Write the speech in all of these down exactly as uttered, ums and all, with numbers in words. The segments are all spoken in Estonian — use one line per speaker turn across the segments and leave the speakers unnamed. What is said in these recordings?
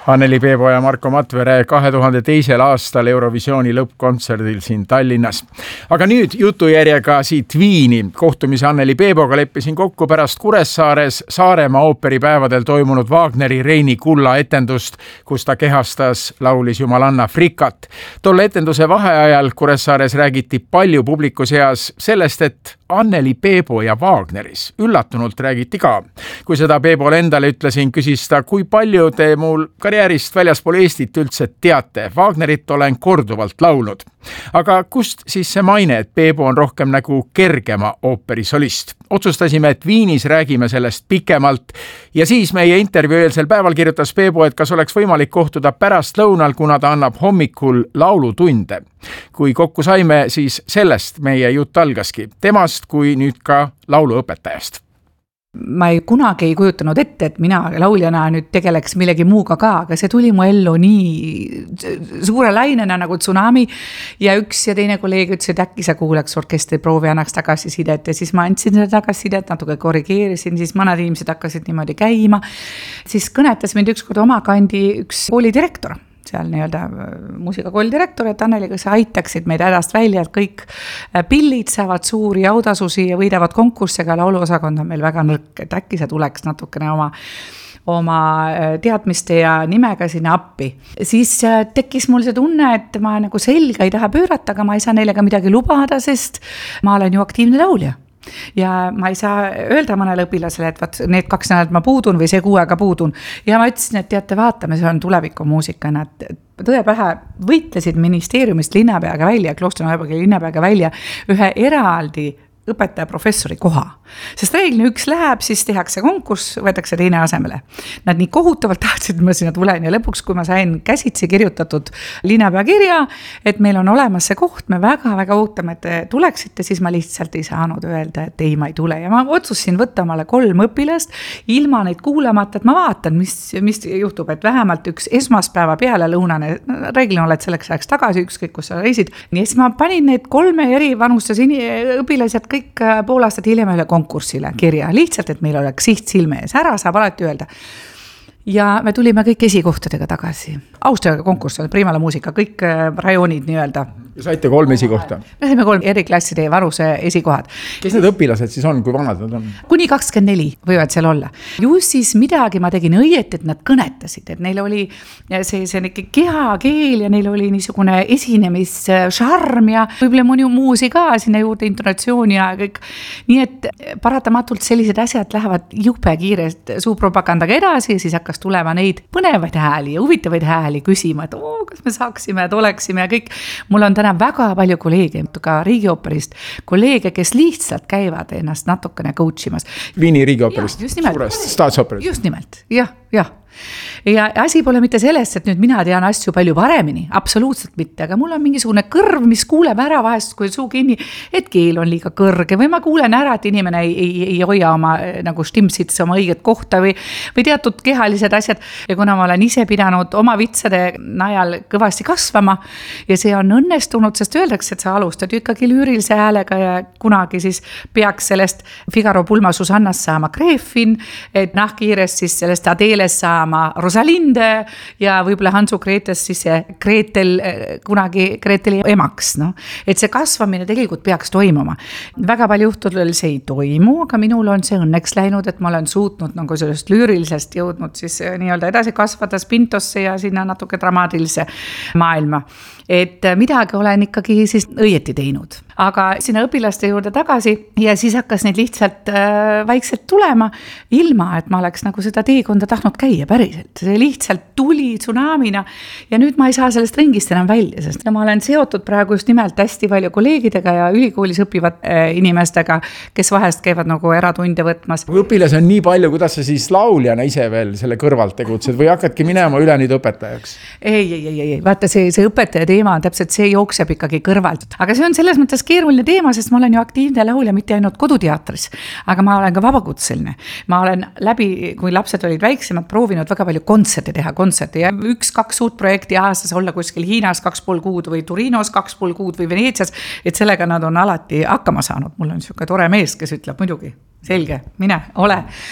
Anneli Peebo ja Marko Matvere kahe tuhande teisel aastal Eurovisiooni lõppkontserdil siin Tallinnas. Aga nüüd jutujärjega siit Viini. Kohtumise Anneli Peeboga leppisin kokku pärast Kuressaares Saaremaa ooperipäevadel toimunud Wagneri Reini Kulla etendust, kus ta kehastas laulis Jumalanna Frikat. Tolle etenduse vaheajal Kuressaares räägiti palju publiku seas sellest, et Anneli Peebo ja Wagneris. Üllatunult räägiti ka. Kui seda Peebole endale ütlesin, küsis ta, kui palju te mul karjäärist väljaspool Eestit üldse teate. Wagnerit olen korduvalt laulnud. Aga kust siis see maine, et Peebo on rohkem nagu kergema ooperisolist? Otsustasime, et Viinis räägime sellest pikemalt ja siis meie intervjuu eelsel päeval kirjutas Peebo, et kas oleks võimalik kohtuda pärast lõunal, kuna ta annab hommikul laulutunde. Kui kokku saime, siis sellest meie jutt algaski. Temast kui nüüd ka lauluõpetajast.
Ma ei kunagi ei kujutanud ette, et mina lauljana nüüd tegeleks millegi muuga ka, aga see tuli mu ellu nii suure lainena nagu tsunami ja üks ja teine kolleeg ütles, et äkki sa kuuleks orkestri proovi, annaks tagasisidet ja siis ma andsin seda tagasisidet, natuke korrigeerisin, siis mõned inimesed hakkasid niimoodi käima. Siis kõnetas mind ükskord oma kandi üks koolidirektor. Seal nii-öelda muusikakooli direktor, et Anneli, kas sa aitaksid meid hädast välja, et kõik pillid saavad suuri autasusi ja võidavad konkursega, lauluosakond on meil väga nõrk, et äkki see tuleks natukene oma oma teadmiste ja nimega sinna appi. Siis tekkis mul see tunne, et ma nagu selga ei taha pöörata, aga ma ei saa neile ka midagi lubada, sest ma olen ju aktiivne laulja. Ja ma ei saa öelda mõnele õpilasele, et vaat need kaks nädalat ma puudun või see kuuega puudun. Ja ma ütlesin, et teate, vaatame, see on tuleviku muusika. Nad tõe pähe võitlesid ministeeriumist linnapeaga välja, Kloosternaebaga linnapeaga välja ühe eraldi õpetaja professori koha. Sest reeglina üks läheb, siis tehakse konkurss, võetakse teine asemele. Nad nii kohutavalt tahtsid, et ma sinna tulen ja lõpuks, kui ma sain käsitsi kirjutatud linnapea kirja, et meil on olemas see koht, me väga-väga ootame, et te tuleksite, siis ma lihtsalt ei saanud öelda, et ei, ma ei tule. Ja ma otsusin võtta omale kolm õpilast, ilma neid kuulamata, et ma vaatan, mis, mis juhtub, et vähemalt üks esmaspäeva peale lõunane, reeglina oled selleks ajaks tagasi, ükskõik kus sa reisid. Ja siis ma panin need kolme eri vanustes õpilased kõik pool aastat hiljem üle konkursile kirja. Lihtsalt, et meil oleks siht silme ees. Ära saab alati öelda. Ja me tulime kõik esikohtadega tagasi. Austriaga konkurss oli Primala muusika, kõik rajoonid nii-öelda.
Ja saite kolm esikohta?
Me saime kolm eriklasside varuse esikohad.
Kes need õpilased siis on, kui vanad nad on?
Kuni kakskümmend neli võivad seal olla. Just siis midagi ma tegin õieti, et nad kõnetasid, et neil oli see, see kehakeel ja neil oli niisugune esinemisšarm ja võib-olla mõni muusi ka sinna juurde intonatsiooni ja kõik. Nii et paratamatult sellised asjad lähevad jube kiirest suupropagandaga edasi ja siis hakkas tulema neid põnevaid hääli ja huvitavaid hääli küsima, et oo, kas me saaksime, et oleksime ja kõik. Mul on täna väga palju kolleege, ka Riigiooperist, kolleege, kes lihtsalt käivad ennast natukene coachimas.
Viini Riigiooperist, suurest staatsoperist.
Just nimelt, jah, jah. Ja asi pole mitte sellest, et nüüd mina tean asju palju paremini, absoluutselt mitte, aga mul on mingisugune kõrv, mis kuuleb ära vahest, kui suu kinni, et keel on liiga kõrge või ma kuulen ära, et inimene ei, ei, ei hoia oma nagu stimsits oma õiget kohta või, või teatud kehalised asjad. Ja kuna ma olen ise pidanud oma vitsade najal kõvasti kasvama ja see on õnnestunud, sest öeldakse, et sa alustad ju ikkagi lüürilise häälega ja kunagi siis peaks sellest Figaro Pulma Susannast saama Gräfin, et nahkiirest siis sellest Adeles saama Rosalinde ja võib-olla Hansu Gretes siis see Gretel, kunagi Greteli emaks. No? Et see kasvamine tegelikult peaks toimuma. Väga palju juhtudel see ei toimu, aga minul on see õnneks läinud, et ma olen suutnud nagu sellest lüürilisest jõudnud siis nii-öelda edasi kasvada spintosse ja sinna natuke dramaatilise maailma. Et midagi olen ikkagi siis õieti teinud. Aga sinna õpilaste juurde tagasi ja siis hakkas neid lihtsalt äh, vaikselt tulema ilma, et ma oleks nagu seda teekonda tahtnud käia päriselt. See lihtsalt tuli tsunamina ja nüüd ma ei saa sellest ringist enam välja, sest ma olen seotud praegu just nimelt hästi palju kolleegidega ja ülikoolis õpivad äh, inimestega, kes vahest käivad nagu eratunde võtmas.
Kui õpilasi on nii palju, kuidas sa siis lauljana ise veel selle kõrvalt tegutsed või hakkadki minema üle nüüd õpetajaks?
Ei, ei, ei, ei. Vaata, see, see õpetaja teema on täpselt, see jookseb ikkagi kõrvalt. Aga see on selles mõttes keeruline teema, sest ma olen ju aktiivne laulja mitte ainult koduteatris, aga ma olen ka vabakutseline. Ma olen läbi, kui lapsed olid väiksemad, proovinud väga palju kontserte teha, kontserte ja üks, kaks uut projekti aastas olla kuskil Hiinas kaks pool kuud või Turinos kaks pool kuud või Veneetsias, et sellega nad on alati hakkama saanud. Mul on siuke tore mees, kes ütleb muidugi, selge, mine, ole.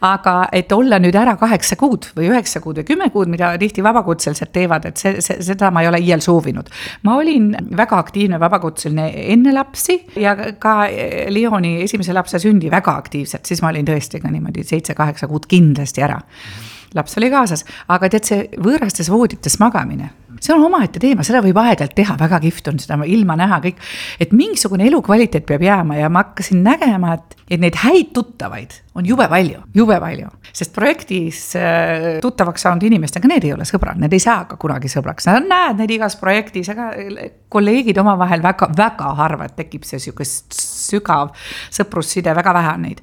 aga et olla nüüd ära kaheksa kuud või üheksa kuud või kümme kuud, mida tihti vabakutselised teevad, et see, see, seda ma ei ole iial soovinud. Ma olin väga aktiivne vabakutseline enne lapsi ja ka Leoni esimese lapse sündi väga aktiivselt, siis ma olin tõesti ka niimoodi seitse-kaheksa kuud kindlasti ära. Laps oli kaasas, aga tead see võõrastes voodites magamine, see on omaette teema, seda võib aegelt teha, väga kihvt on seda ilma näha kõik, et mingisugune elukvaliteet peab jääma ja ma hakkasin nägema, et, et neid häid tuttavaid on jube palju, jube palju, sest projektis tuttavaks saanud inimestega, need ei ole sõbrad, need ei saa ka kunagi sõbraks, nad näed neid igas projektis, aga kolleegid oma vahel väga, väga harva, et tekib see sükest sügav sõprusside, väga vähe on neid.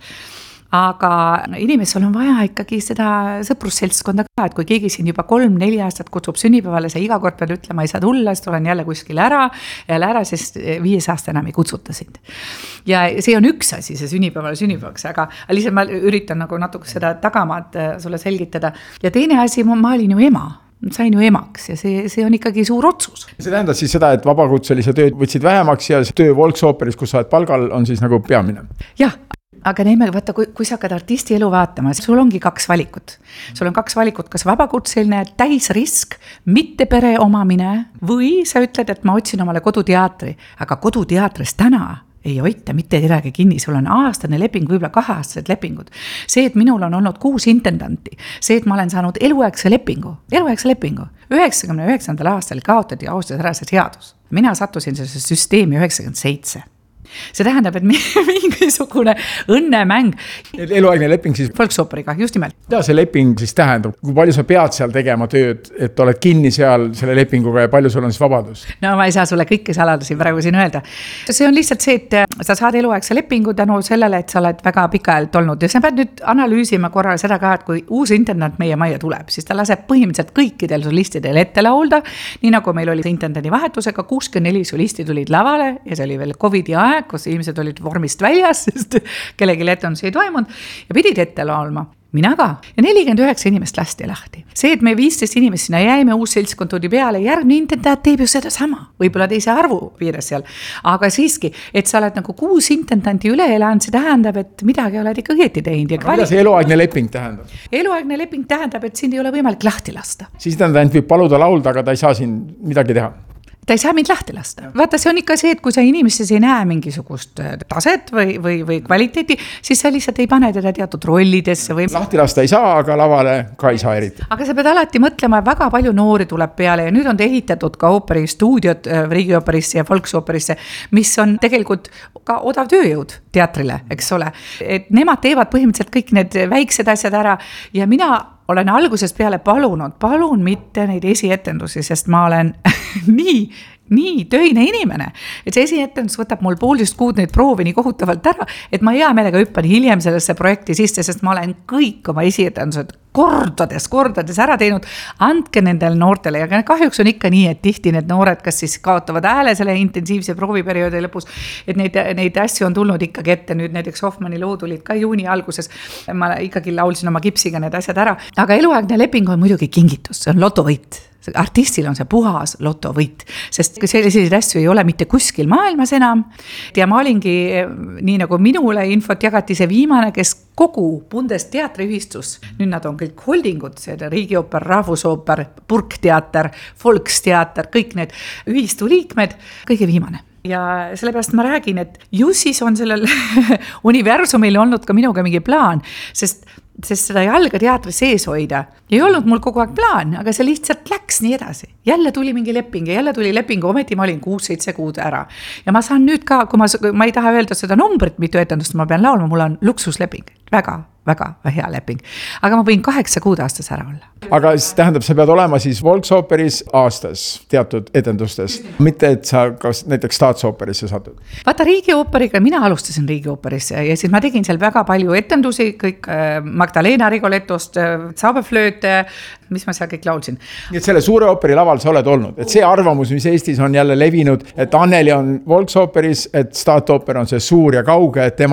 Aga inimesel on vaja ikkagi seda sõprusseltskonda ka, et kui keegi siin juba kolm-neli aastat kutsub sünnipäevale, sa iga kord pead ütlema, ei saa tulla, siis tulen jälle kuskil ära ja jälle ära, sest viies aasta enam ei kutsuta sind. Ja see on üks asi, see sünnipäevale sünnipäevaks, aga lihtsalt ma üritan nagu natuke seda tagamaad sulle selgitada. Ja teine asi, ma olin ju ema. Sain ju emaks ja see, see on ikkagi suur otsus.
See tähendab siis seda, et vabakutselise tööd võtsid vähemaks ja töö Volksooperis, kus sa oled palgal, on siis nagu peamine.
Jah. Aga neime, vaata, kui, kui sa hakkad artisti elu vaatama, sul ongi kaks valikut. Sul on kaks valikut, kas vabakutseline täisrisk, mitte pere omamine või sa ütled, et ma otsin omale koduteatri, aga koduteatris täna ei hoita mitte kedagi kinni, sul on aastane leping, võib-olla kaheaastased lepingud. See, et minul on olnud kuus intendanti, see, et ma olen saanud eluaegse lepingu, eluaegse lepingu, üheksakümne üheksandal aastal kaotati austas ära see seadus. Mina sattusin selle süsteemi üheksakümmend seitse. See tähendab, et mingisugune õnnemäng.
Eluaegne leping siis?
Volksooperiga, just nimelt.
Mida see leping siis tähendab? Kui palju sa pead seal tegema tööd, et oled kinni seal selle lepinguga ja palju sul on siis vabadus?
No ma ei saa sulle kõike saladusi praegu siin öelda. See on lihtsalt see, et sa saad eluaegse lepingu tänu sellele, et sa oled väga pikaajalt olnud. Ja sa pead nüüd analüüsima korra seda ka, et kui uus intendant meie majja tuleb, siis ta laseb põhimõtteliselt kõikidel solistidel ette laulda. Nii nagu meil oli intendandi vahetusega, kuuskümmend neli solisti tulid lavale ja see oli veel Covidi aeg, kus inimesed olid vormist väljas, sest kellegi etendus ei toimunud ja pidid ette laulma. Mina ka. Ja nelikümmend üheksa inimest lasti lahti. See, et me viisteist inimest sinna jäime, uus seltskond tuli peale, järgmine intendaat teeb ju seda sama. Võib-olla teise arvu piires seal. Aga siiski, et sa oled nagu kuus intendanti üle elanud, see tähendab, et midagi oled ikka õieti teinud.
Ja kvali... Mida see eluaegne leping tähendab?
Eluaegne leping tähendab, et sind ei ole võimalik lahti lasta.
Siis tähendab, võib paluda laulda, aga ta ei saa siin midagi teha.
Ta ei saa mind lahti lasta. Vaata, see on ikka see, et kui sa inimestes ei näe mingisugust taset või, või, või kvaliteeti, siis sa lihtsalt ei pane teda teatud rollidesse. Või...
Lahti lasta ei saa, aga lavale ka ei saa eriti.
Aga sa pead alati mõtlema, väga palju noori tuleb peale ja nüüd on ehitatud ka ooperistuudiod Riigioperisse ja Volksooperisse, mis on tegelikult ka odav tööjõud teatrile, eks ole. Et nemad teevad põhimõtteliselt kõik need väiksed asjad ära ja mina olen algusest peale palunud, palun mitte neid esietendusi, sest ma olen nii, nii töine inimene, et see esietendus võtab mul poolteist kuud neid proovi nii kohutavalt ära, et ma hea meelega hüppan hiljem sellesse projekti sisse, sest ma olen kõik oma esietendused kordades, kordades ära teinud, andke nendel noortele ja kahjuks on ikka nii, et tihti need noored, kas siis kaotavad hääle selle intensiivse prooviperioodi lõpus, et neid, neid asju on tulnud ikkagi ette, nüüd näiteks Hoffmanni loo tulid ka juuni alguses, ma ikkagi laulsin oma kipsiga need asjad ära, aga eluaegne leping on muidugi kingitus, see on lotovõit. Artistil on see puhas lotovõit, sest selliseid asju ei ole mitte kuskil maailmas enam ja ma olingi, nii nagu minule infot jagati see viimane, kes kogu Bundesteatriühistus, nüüd nad on kõik holdingud, see Riigioper, Rahvusooper, Burgteater, Volksteater, kõik need ühistu liikmed, kõige viimane. Ja sellepärast ma räägin, et ju siis on sellel universumil olnud ka minuga mingi plaan, sest sest seda jalga teatri sees hoida. Ei olnud mul kogu aeg plaan, aga see lihtsalt läks nii edasi. Jälle tuli mingi leping ja jälle tuli leping, ometi ma olin kuus-seitse kuud ära. Ja ma saan nüüd ka, kui ma, ma ei taha öelda seda numbrit, mitu etendust ma pean laulma, mul on luksusleping. Väga, väga hea leping. Aga ma võin kaheksa kuud aastas ära olla.
Aga siis tähendab, sa pead olema siis Volksooperis aastas teatud etendustes. Mitte, et sa kas näiteks Staatsoperisse satud.
Vaata Riigiooperiga, mina alustasin Riigioperisse ja siis ma tegin seal väga palju etendusi, kõik Magdalena Rigoletost, Zauberflööte, mis ma seal kõik laulsin.
Nii et selle suure ooperi laval sa oled olnud. Et see arvamus, mis Eestis on jälle levinud, et Anneli on Volksooperis, et Staatsoper on see suur ja kauge, et temast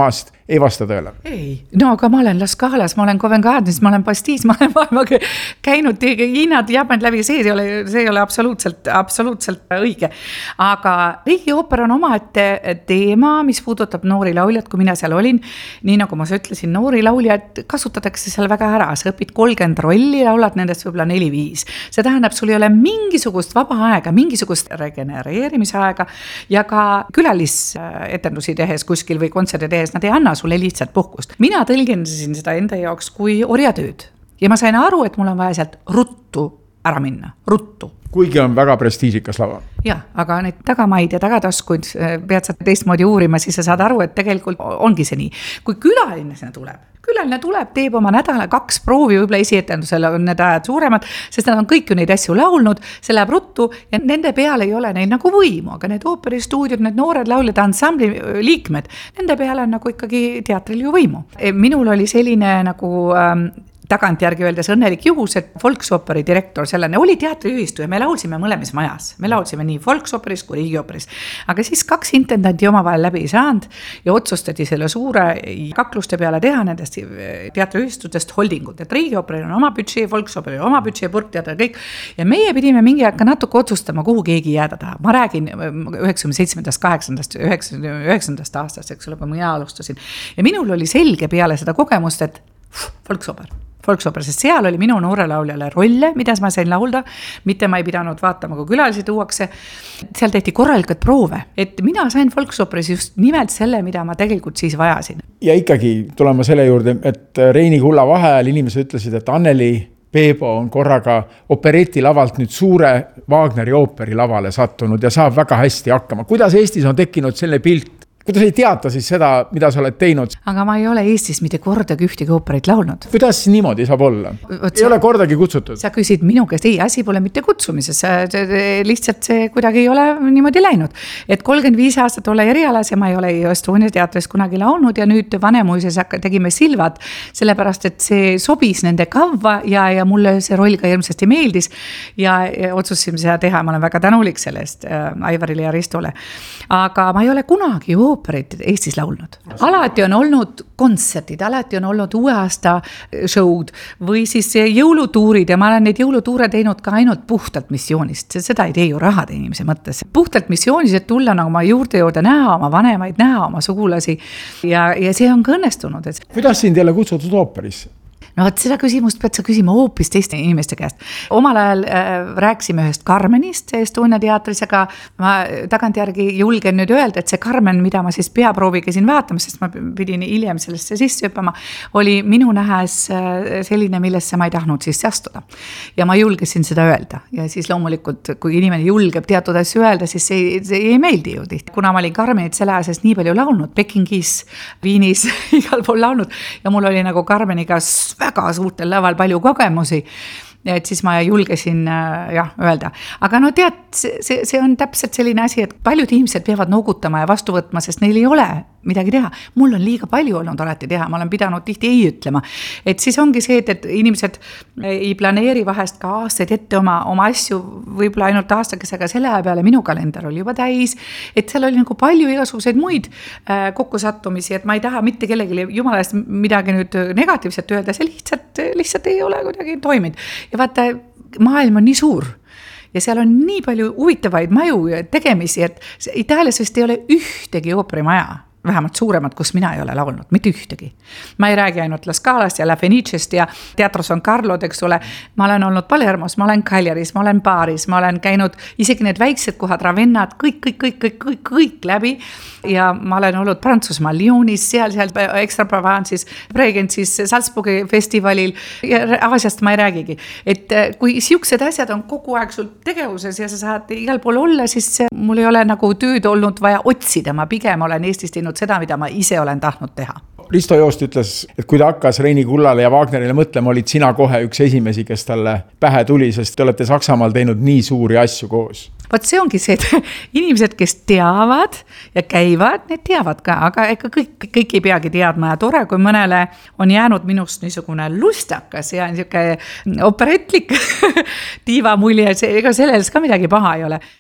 ei vasta tõele?
Ei, no aga ma olen La Scalas, ma olen Covent Gardenis, ma olen Bastis, ma olen maailmaga käinud Hiinad, Jaapan läbi, see ei ole, see ei ole absoluutselt, absoluutselt õige. Aga Riigiooper on omaette teema, mis puudutab noori lauljad, kui mina seal olin. Nii nagu ma ütlesin, noori lauljad kasutatakse seal väga ära, sa õpid kolmkümmend rolli, laulad nendest võib-olla neli viis. See tähendab, sul ei ole mingisugust vaba aega, mingisugust regenereerimisaega ja ka külalisetendusi tehes kuskil või kontserdi tehes, nad ei anna sulle lihtsalt puhkust. Mina tõlgendasin seda enda jaoks kui orjatööd ja ma sain aru, et mul on vaja sealt ruttu ära minna, ruttu.
Kuigi on väga prestiižikas lava.
Ja, aga need tagamaid ja tagataskuid pead sa teistmoodi uurima, siis sa saad aru, et tegelikult ongi see nii. Kui külaline sinna tuleb, külaline tuleb, teeb oma nädala kaks proovi, võib-olla esietendusel on need ajad suuremad, sest nad on kõik ju neid asju laulnud, see läheb ruttu ja nende peale ei ole neil nagu võimu, aga need ooperistuudiod, need noored lauljad, ansambli liikmed, nende peale on nagu ikkagi teatril ju võimu. Minul oli selline nagu ähm, tagantjärgi öeldes õnnelik juhus, et Volksoperi direktor sellene oli teatriühistu ja me laulsime mõlemis majas. Me laulsime nii Volksoperis kui Riigioperis. Aga siis kaks intendanti omavahel läbi ei saanud ja otsustati selle suure kakluste peale teha nendest teatriühistutest holdingut. Et Riigioperil on oma budžee, Volksoperi oma budžee, Burgteater ja kõik. Ja meie pidime mingi aega natuke otsustama, kuhu keegi jääda taha. Ma räägin üheksakümne seitsmendast, kaheksandast, üheksandast aastast, eks ole, kui mina alustasin. Ja minul oli selge peale seda kogemust, et Volksoper. Volksoper, sest seal oli minu noorelauljale rolle, mida ma sain laulda, mitte ma ei pidanud vaatama, kui külalisi tuuakse. Seal tehti korralikult proove, et mina sain Volksoperis just nimelt selle, mida ma tegelikult siis vajasin.
Ja ikkagi tulema selle juurde, et Reini Kulla vaheajal inimesed ütlesid, et Anneli Peebo on korraga opereti lavalt nüüd suure Wagneri ooperi lavale sattunud ja saab väga hästi hakkama. Kuidas Eestis on tekkinud selle pilt? Kuidas ei teata siis seda, mida sa oled teinud?
Aga ma ei ole Eestis mitte kordagi ühtegi ooperit laulnud.
Kuidas niimoodi saab olla? Võt, ei ole kordagi kutsutud?
Sa küsid minu käest, ei, asi pole mitte kutsumises. Lihtsalt see kuidagi ei ole niimoodi läinud. Et kolmkümmend viis aastat olla erialas ja ma ei ole Estonia teatris kunagi laulnud ja nüüd Vanemuises tegime Silvad, sellepärast, et see sobis nende kavva ja, ja mulle see roll ka hirmsasti meeldis ja, ja otsustasime seda teha. Ma olen väga tänulik sellest äh, Aivarile ja Ristole. Aga ma ei ole kunagi ju ooperit Eestis laulnud. Alati on olnud kontserdid, alati on olnud uue aasta show'd või siis jõulutuurid ja ma olen neid jõulutuure teinud ka ainult puhtalt missioonist. Seda ei tee ju raha teenimise mõttes. Puhtalt missioonis, et tulla nagu oma juurde juurde näha, oma vanemaid näha, oma sugulasi ja, ja see on ka õnnestunud. Et...
Kuidas sind ei ole kutsutud ooperisse?
No et seda küsimust pead sa küsima hoopis teiste inimeste käest. Omal ajal äh, rääksime ühest Carmenist Estonia teatris, aga ma tagantjärgi julgen nüüd öelda, et see Carmen, mida ma siis peaproovi käisin vaatama, sest ma pidin hiljem sellesse sisse hüppama, oli minu nähes äh, selline, millesse ma ei tahtnud sisse astuda. Ja ma julgesin seda öelda. Ja siis loomulikult, kui inimene julgeb teatud asju öelda, siis see, see ei meeldi ju tihti. Kuna ma olin Carmenit selle ajas nii palju laulnud, Pekingis, Viinis, igal pool laulnud ja mul oli nagu Carmeniga väga suurtel laval palju kogemusi, et siis ma julgesin jah, öelda. Aga no tead, see, see on täpselt selline asi, et paljud inimesed peavad noogutama ja vastu võtma, sest neil ei ole midagi teha. Mul on liiga palju olnud alati teha, ma olen pidanud tihti ei ütlema. Et siis ongi see, et, et inimesed ei planeeri vahest ka aastaid ette oma, oma asju, võib-olla ainult aastakes, aga selle aja peale minu kalender oli juba täis, et seal oli nagu palju igasuguseid muid äh, kokkusattumisi, et ma ei taha mitte kellegi jumalast midagi nüüd negatiivset öelda, see lihtsalt, lihtsalt ei ole kuidagi toiminud. Ja vaata, maailm on nii suur ja seal on nii palju huvitavaid maju ja tegemisi, et Itaalias vist ei ole ühtegi ooperimaja, vähemalt suuremad, kus mina ei ole laulnud, mitte ühtegi. Ma ei räägi ainult La Scalast ja La Fenicest ja Teatro San Carlo, eks ole. Ma olen olnud Palermos, ma olen Cagliaris, ma olen Baaris, ma olen käinud isegi need väiksed kohad, Ravennad, kõik, kõik, kõik, kõik, kõik, kõik läbi. Ja ma olen olnud Prantsusmaal, Lyonis, seal, seal Extra Provence'is, Bregentsis, Salzburgi festivalil ja Aasiast ma ei räägigi. Et kui siuksed asjad on kogu aeg sul tegevuses ja sa saad igal pool olla, siis mul ei ole nagu tööd olnud vaja otsida, ma pigem olen Eestis teinud seda, mida ma ise olen tahtnud teha.
Risto Joost ütles, et kui ta hakkas Reini Kullale ja Wagnerile mõtlema, olid sina kohe üks esimesi, kes talle pähe tuli, sest te olete Saksamaal teinud nii suuri asju koos.
Vaat see ongi see, et inimesed, kes teavad ja käivad, need teavad ka, aga ega kõik, kõik ei peagi teadma ja tore, kui mõnele on jäänud minust niisugune lustakas ja niisugune operetlik tiiva mulje, ega selles ka midagi paha ei ole.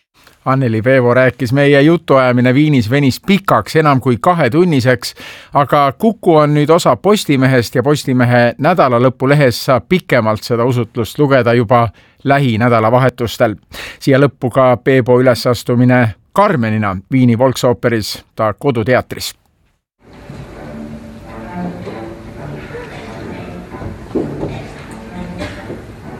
Anneli Peevo rääkis, meie jutuajamine Viinis venis pikaks, enam kui kahetunniseks, aga Kuku on nüüd osa Postimehest ja Postimehe nädalalõpulehes saab pikemalt seda usutlust lugeda juba lähinädalavahetustel. Siia lõppu ka Peebo ülesastumine Carmenina Viini Volksooperis, ta koduteatris.